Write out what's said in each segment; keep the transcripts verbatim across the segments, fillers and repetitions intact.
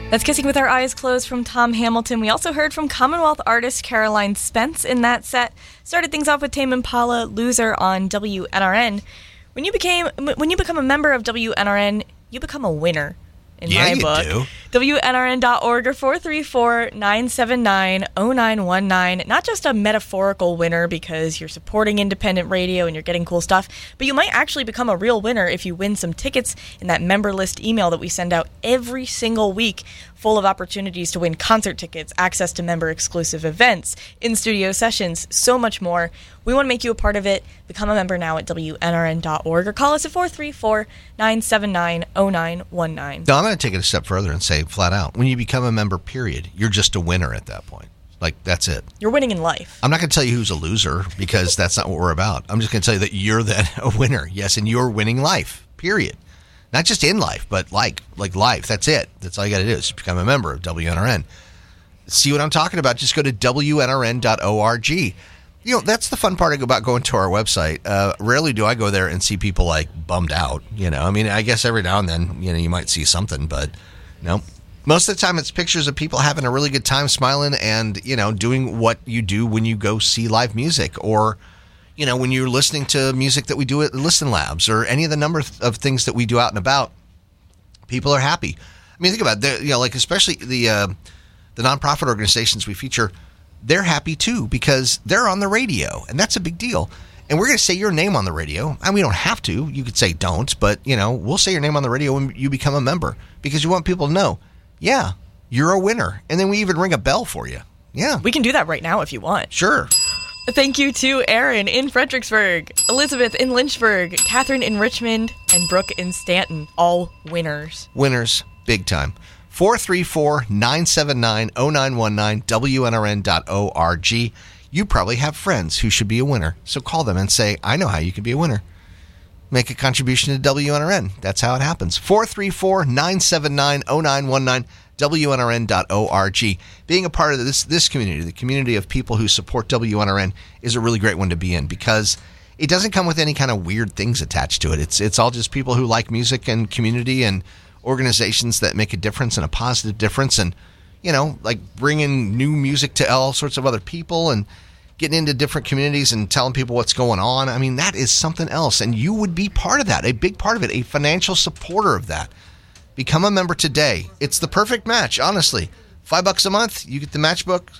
That's Kissing with Our Eyes Closed from Tom Hamilton. We also heard from Commonwealth artist Caroline Spence in that set. Started things off with Tame Impala, Loser on W N R N. When you became when you become a member of W N R N, you become a winner. In yeah, my you book, do. W N R N dot org or four three four, nine seven nine, zero nine one nine. Not just a metaphorical winner because you're supporting independent radio and you're getting cool stuff, but you might actually become a real winner if you win some tickets in that member list email that we send out every single week, full of opportunities to win concert tickets, access to member-exclusive events, in-studio sessions, so much more. We want to make you a part of it. Become a member now at W N R N dot org or call us at four three four, nine seven nine, zero nine one nine. Now, I'm going to take it a step further and say flat out, when you become a member, period, you're just a winner at that point. Like, that's it. You're winning in life. I'm not going to tell you who's a loser because that's not what we're about. I'm just going to tell you that you're then a winner. Yes, and you're winning life, period. Not just in life, but like like life. That's it. That's all you got to do is become a member of W N R N. See what I'm talking about? Just go to W N R N dot org. You know, that's the fun part about going to our website. Uh, rarely do I go there and see people like bummed out. You know, I mean, I guess every now and then, you know, you might see something, but no. Most of the time, it's pictures of people having a really good time, smiling, and you know, doing what you do when you go see live music, or you know, when you're listening to music that we do at Listen Labs, or any of the number of things that we do out and about. People are happy. I mean, think about it. You know, like especially the uh, the nonprofit organizations we feature. They're happy too because they're on the radio, and that's a big deal. And we're going to say your name on the radio. And we don't have to. You could say don't, but you know, we'll say your name on the radio when you become a member because you want people to know, yeah, you're a winner. And then we even ring a bell for you. Yeah. We can do that right now if you want. Sure. Thank you to Aaron in Fredericksburg, Elizabeth in Lynchburg, Catherine in Richmond, and Brooke in Stanton. All winners. Winners, big time. four three four, nine seven nine, zero nine one nine, W N R N dot org. You probably have friends who should be a winner, so call them and say, I know how you can be a winner. Make a contribution to W N R N. That's how it happens. four three four, nine seven nine, zero nine one nine, W N R N dot org. Being a part of this this community, the community of people who support W N R N, is a really great one to be in because it doesn't come with any kind of weird things attached to it. It's it's all just people who like music and community and organizations that make a difference and a positive difference, and you know, like bringing new music to all sorts of other people and getting into different communities and telling people what's going on. I mean, that is something else, and you would be part of that, a big part of it, a financial supporter of that. Become a member today. It's the perfect match, honestly. Five bucks a month, you get the matchbook.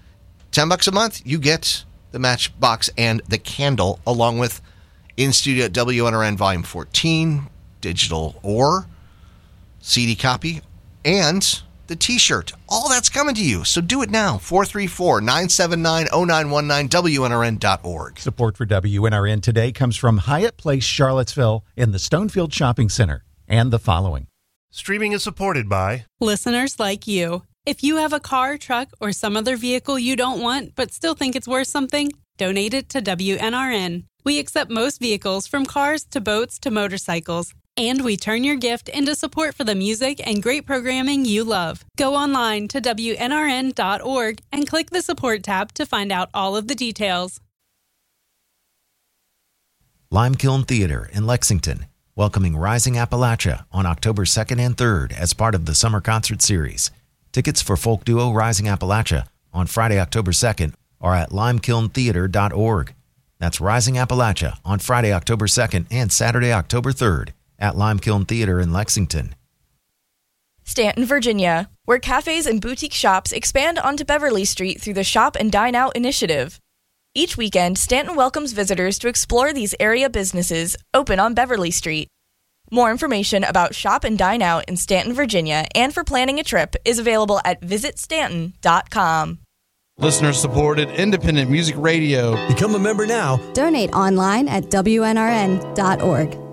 Ten bucks a month, you get the matchbox and the candle, along with In Studio at W N R N Volume fourteen, digital or C D copy, and the t-shirt. All that's coming to you. So do it now. four three four, nine seven nine, zero nine one nine, W N R N dot org. Support for W N R N today comes from Hyatt Place Charlottesville in the Stonefield Shopping Center and the following. Streaming is supported by listeners like you. If you have a car, truck, or some other vehicle you don't want but still think it's worth something, donate it to W N R N. We accept most vehicles from cars to boats to motorcycles. And we turn your gift into support for the music and great programming you love. Go online to W N R N dot org and click the support tab to find out all of the details. Limekiln Theater in Lexington, welcoming Rising Appalachia on October second and third as part of the summer concert series. Tickets for folk duo Rising Appalachia on Friday, October second are at limekiln theater dot org. That's Rising Appalachia on Friday, October second and Saturday, October third. At Limekiln Theater in Lexington. Stanton, Virginia, where cafes and boutique shops expand onto Beverly Street through the Shop and Dine Out initiative. Each weekend, Stanton welcomes visitors to explore these area businesses open on Beverly Street. More information about Shop and Dine Out in Stanton, Virginia, and for planning a trip is available at visit stanton dot com. Listener-supported independent music radio. Become a member now. Donate online at W N R N dot org.